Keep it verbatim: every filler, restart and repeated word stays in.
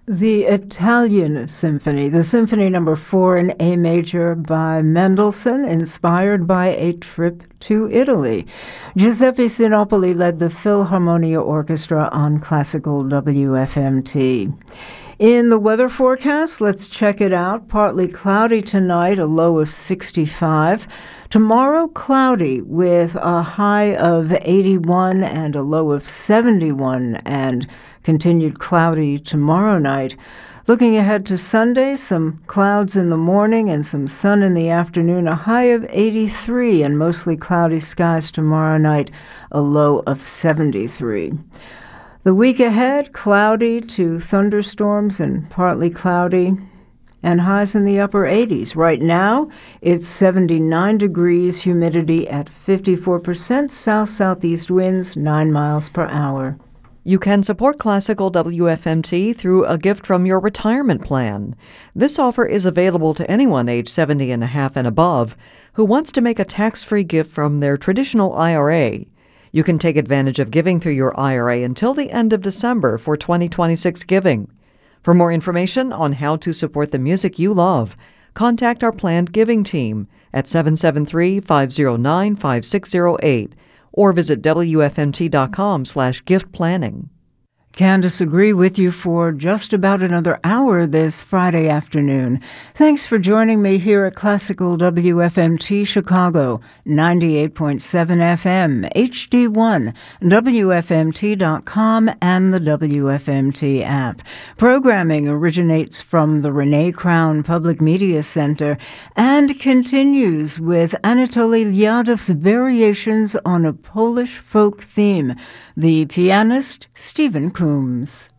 The Italian Symphony, the Symphony Number Four in A Major by Mendelssohn, inspired by a trip to Italy. Giuseppe Sinopoli led the Philharmonia Orchestra on Classical W F M T. In the weather forecast, let's check it out. Partly cloudy tonight, a low of sixty-five. Tomorrow, cloudy with a high of eighty-one and a low of seventy-one, and continued cloudy tomorrow night. Looking ahead to Sunday, some clouds in the morning and some sun in the afternoon, a high of eighty-three, and mostly cloudy skies tomorrow night, a low of seventy-three. The week ahead, cloudy to thunderstorms and partly cloudy, and highs in the upper eighties. Right now, it's seventy-nine degrees, humidity at fifty-four percent, south-southeast winds nine miles per hour. You can support Classical W F M T through a gift from your retirement plan. This offer is available to anyone age seventy and a half and above who wants to make a tax-free gift from their traditional I R A. You can take advantage of giving through your I R A until the end of December for twenty twenty-six giving. For more information on how to support the music you love, contact our planned giving team at seven seven three, five zero nine, five six zero eight or visit W F M T dot com slash gift planning. Candace Agree with you for just about another hour this Friday afternoon. Thanks for joining me here at Classical W F M T Chicago, ninety-eight point seven F M, H D one, W F M T dot com, and the W F M T app. Programming originates from the Renee Crown Public Media Center and continues with Anatoly Liadov's variations on a Polish folk theme. The pianist, Stephen Coombs.